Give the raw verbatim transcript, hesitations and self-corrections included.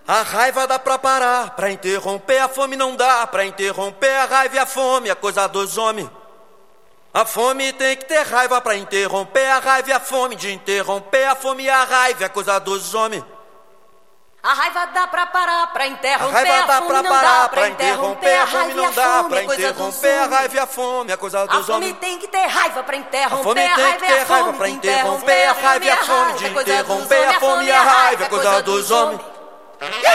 A raiva dá pra parar, pra interromper a fome não dá, pra interromper a raiva e a fome, é coisa dos homens. A fome tem que ter raiva pra interromper a raiva e a fome, de interromper a fome e a raiva, é coisa dos homens. A raiva dá pra parar, pra interromper a raiva a dá fome pra não parar, dá, pra interromper a fome não dá, pra interromper a raiva e a fome, é coisa A dos fome homens. tem que ter raiva pra A interromper fome a tem que raiva e ter a raiva fome, pra de interromper a raiva e a fome, de interromper a fome e a raiva, é coisa dos homens.